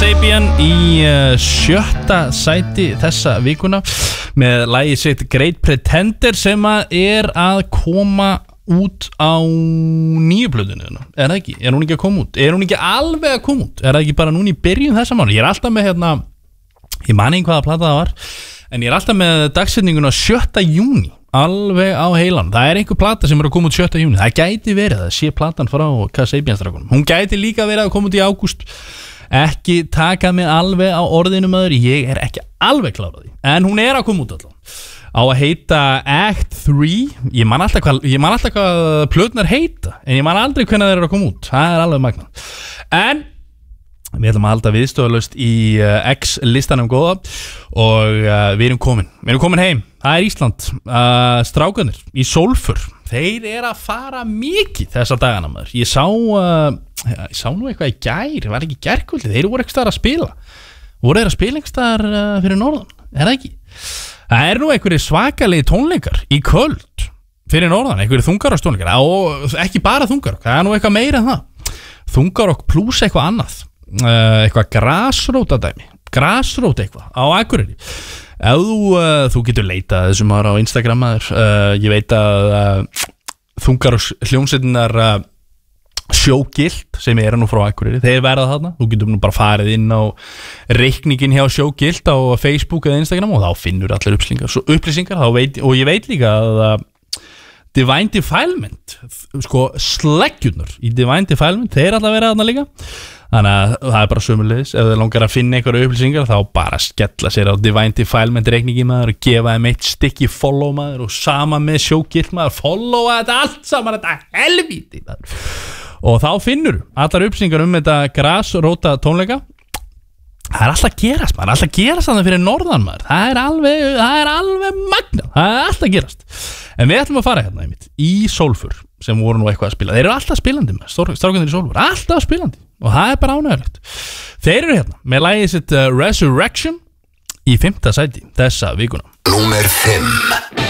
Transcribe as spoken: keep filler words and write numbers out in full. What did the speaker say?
Kasabian í uh, sjötta sæti þessa vikuna með lagið sitt Great Pretender sem að er að koma út á nýju plötunni. Er það ekki? Er hún ekki að koma út? Er hún ekki alveg að koma út? Er það ekki bara núna í byrjun þessa mánu? Ég er alltaf með hérna, ég man ekki hvaða plata það var, en ég er alltaf með dagsetninguna sjötta júní alveg á heilan. Það er einhver plata sem er að koma út sjötta júní. Það gæti verið að sé platan frá Kasabian-strákunum. Hún gæti líka verið að koma út í ágúst. Ekki taka mig alveg á orðinu maður, ég er ekki alveg klárað því, en hún er að koma út allan. Á að heita Act þrjú. Ég man alltaf hvað, ég man alltaf hvað plötunar heita, en ég man aldrei hvernig þeir eru að koma út. Það er alveg magnað. En við ætlum að halda viðstofalaust í uh, X-listanum góða og uh, við erum komin. Við erum komin heim. Það er Ísland. Uh, strákanir í Sólfur. Þeir eru að fara mikið þessa dagana maður. Ég sá, uh, ég sá nú eitthvað í gær, var ekki gærkvöldi. Þeir voru ekki staðar að spila. Voru þeir að spila ekki staðar uh, fyrir norðan? Er það ekki? Það er nú einhverjir svakalegi tónleikar í kvöld fyrir norðan, einhverjir þungarokkstónleikar og ekki bara þungarokk, það er nú eitthvað meira en það. Þungarokk pluss eitthvað annað. Uh, eitthvað grasróta dæmi grasrót eitthvað á Akureyri. Ef þú, uh, þú getur leitað þessum ára á Instagram aður, uh, ég veit að uh, þungar og hljómsveitinnar uh, Sjógilt sem er nú frá Akureyri, þeir verða þarna. Þú getur nú bara farið inn á reikningin hjá Sjógilt á Facebook eða Instagram og þá finnur allir upplýsingar, svo upplýsingar þá veit, og ég veit líka að uh, Divine Defilement, sko sleggjurnar í Divine Defilement, þeir alltaf verða þarna líka. Þannig að það er bara sömulegis. Ef þið langar að finna einhverju upplýsingar þá bara skella sér á Divine Defilement reikningi maður og gefa þeim eitt stykki follow maður og sama með Sjógilt maður, followa þetta allt saman, þetta helvíti maður. Og þá finnur allar upplýsingar um þetta grasróta tónleika. Það er alltaf að gerast maður, alltaf að gerast þannig fyrir norðan maður. Það er alveg, það er alveg magnað, það er alltaf að gerast. En við ætlum að fara hérna einmitt í Sólfur sem voru nú eitthvað að spila. Þeir eru alltaf spilandi með, strákanir í Sólfur, alltaf spilandi og það er bara ánægilegt. Þeir eru hérna með lagið sitt uh, Resurrection í fimmta sæti þessa vikuna. Númer fimm.